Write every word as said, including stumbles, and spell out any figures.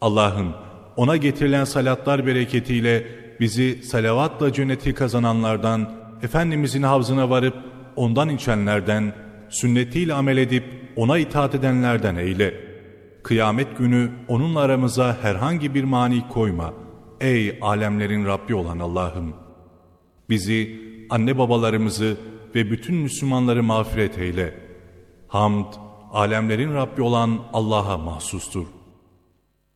Allah'ım ona getirilen salatlar bereketiyle bizi salavatla cenneti kazananlardan, Efendimizin havzına varıp ondan içenlerden, sünnetiyle amel edip ona itaat edenlerden eyle. Kıyamet günü onunla aramıza herhangi bir mani koyma. Ey alemlerin Rabbi olan Allah'ım! Bizi, anne babalarımızı ve bütün Müslümanları mağfiret eyle. Hamd, alemlerin Rabbi olan Allah'a mahsustur.